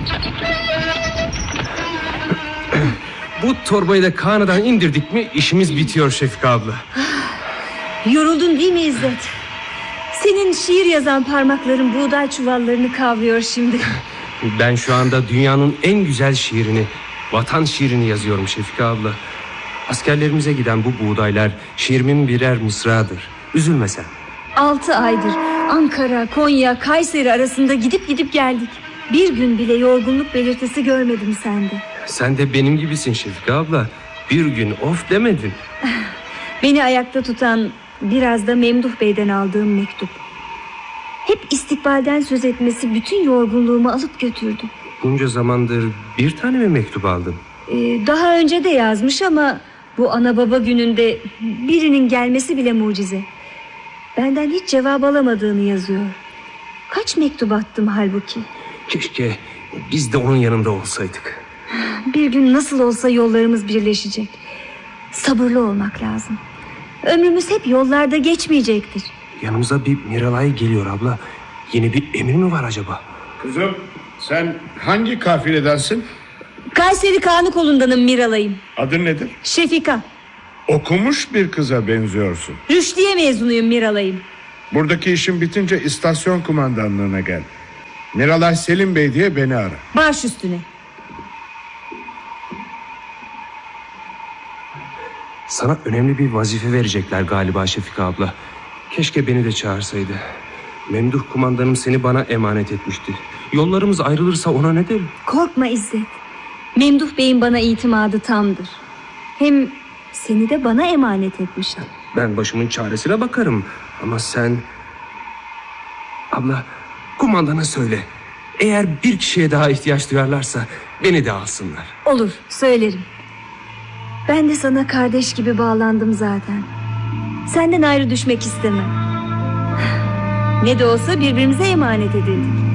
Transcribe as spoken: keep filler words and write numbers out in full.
Bu torbayı da kanadan indirdik mi işimiz bitiyor Şefika abla. Yoruldun değil mi İzzet? Senin şiir yazan parmakların buğday çuvallarını kavruyor şimdi. Ben şu anda dünyanın en güzel şiirini, vatan şiirini yazıyorum Şefika abla. Askerlerimize giden bu buğdaylar şiirimin birer mısradır. Üzülme sen. Altı aydır Ankara, Konya, Kayseri arasında gidip gidip geldik. Bir gün bile yorgunluk belirtisi görmedim sende. Sen de benim gibisin Şefika abla. Bir gün of demedin. Beni ayakta tutan biraz da Memduh Bey'den aldığım mektup. Hep istikbalden söz etmesi bütün yorgunluğumu alıp götürdü. Bunca zamandır bir tane mi mektup aldın? Ee, daha önce de yazmış ama bu ana baba gününde birinin gelmesi bile mucize. Benden hiç cevap alamadığını yazıyor. Kaç mektup attım halbuki. Keşke biz de onun yanında olsaydık. Bir gün nasıl olsa yollarımız birleşecek. Sabırlı olmak lazım. Ömrümüz hep yollarda geçmeyecektir. Yanımıza bir Miralay geliyor abla. Yeni bir emir mi var acaba? Kızım, sen hangi kafiledensin? Kayseri Kanıkolu'ndanım Miralay'ım. Adın nedir? Şefika. Okumuş bir kıza benziyorsun. Rüşdiye mezunuyum Miralay'ım. Buradaki işin bitince istasyon kumandanlığına gel. Miralay Selim Bey diye beni ara. Baş üstüne. Sana önemli bir vazife verecekler galiba Şefika abla. Keşke beni de çağırsaydı. Memduh kumandanım seni bana emanet etmişti. Yollarımız ayrılırsa ona ne derim? Korkma İzzet. Memduh Bey'in bana itimadı tamdır. Hem seni de bana emanet etmiştim. Ben başımın çaresine bakarım. Ama sen... Abla, kumandana söyle. Eğer bir kişiye daha ihtiyaç duyarlarsa beni de alsınlar. Olur, söylerim. Ben de sana kardeş gibi bağlandım zaten. Senden ayrı düşmek istemem. Ne de olsa birbirimize emanet edildik.